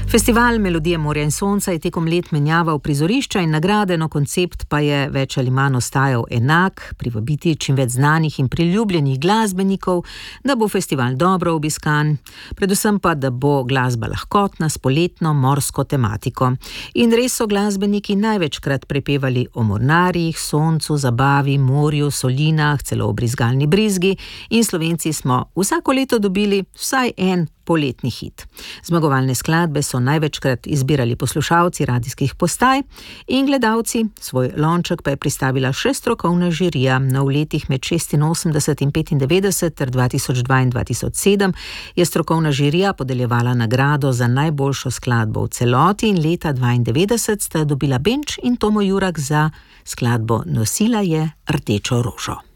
Festival Melodije morja in sonca je tekom let menjaval prizorišča in nagrade, no koncept pa je več ali manj ostajal enak, privabiti čim več znanih in priljubljenih glasbenikov, da bo festival dobro obiskan, predvsem pa, da bo glasba lahkotna s poletno morsko tematiko. In res so glasbeniki največkrat prepevali o mornarjih, soncu, zabavi, morju, solinah, celo o brizgalni brizgi in Slovenci smo vsako leto dobili vsaj en poletni hit. Zmagovalne skladbe so največkrat izbirali poslušalci radijskih postaj in gledalci, svoj lonček pa je pristavila še strokovna žirija. Na v letih med 86 in 95 ter 2002 in 2007 je strokovna žirija podeljevala nagrado za najboljšo skladbo v celoti in leta 92 sta dobila Benč in Tomo Jurak za skladbo Nosila je rdečo rožo.